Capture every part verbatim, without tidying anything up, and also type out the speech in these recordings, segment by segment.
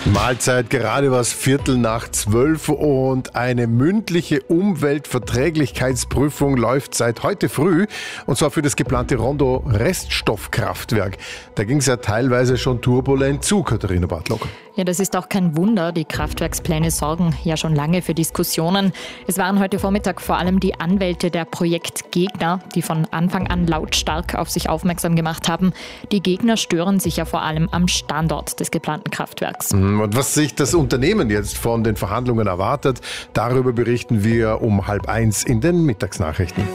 Mahlzeit, gerade was Viertel nach zwölf und eine mündliche Umweltverträglichkeitsprüfung läuft seit heute früh und zwar für das geplante Rondo Reststoffkraftwerk. Da ging es ja teilweise schon turbulent zu, Katharina Bartlock. Ja, das ist auch kein Wunder. Die Kraftwerkspläne sorgen ja schon lange für Diskussionen. Es waren heute Vormittag vor allem die Anwälte der Projektgegner, die von Anfang an lautstark auf sich aufmerksam gemacht haben. Die Gegner stören sich ja vor allem am Standort des geplanten Kraftwerks. Und was sich das Unternehmen jetzt von den Verhandlungen erwartet, darüber berichten wir um halb eins in den Mittagsnachrichten.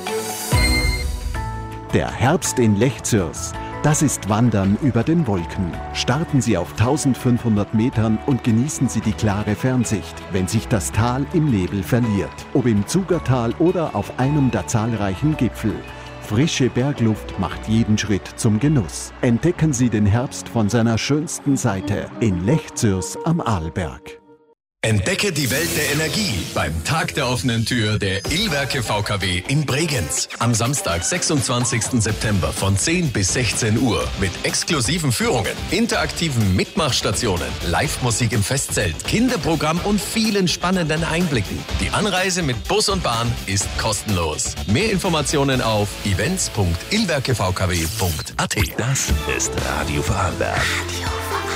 Der Herbst in Lechzürs. Das ist Wandern über den Wolken. Starten Sie auf eintausendfünfhundert Metern und genießen Sie die klare Fernsicht, wenn sich das Tal im Nebel verliert. Ob im Zugertal oder auf einem der zahlreichen Gipfel. Frische Bergluft macht jeden Schritt zum Genuss. Entdecken Sie den Herbst von seiner schönsten Seite in Lechzürs am Arlberg. Entdecke die Welt der Energie beim Tag der offenen Tür der Illwerke V K W in Bregenz. Am Samstag, sechsundzwanzigsten September von zehn bis sechzehn Uhr mit exklusiven Führungen, interaktiven Mitmachstationen, Live-Musik im Festzelt, Kinderprogramm und vielen spannenden Einblicken. Die Anreise mit Bus und Bahn ist kostenlos. Mehr Informationen auf events punkt illwerke v k w punkt a t. Das ist Radio Vorarlberg. Radio